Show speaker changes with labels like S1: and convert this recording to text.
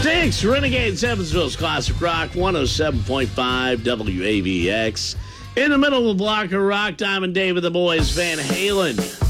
S1: Sticks, Renegades, Evansville's Classic Rock, 107.5 WAVX. In the middle of the block of rock, Diamond Dave and the Boys, Van Halen.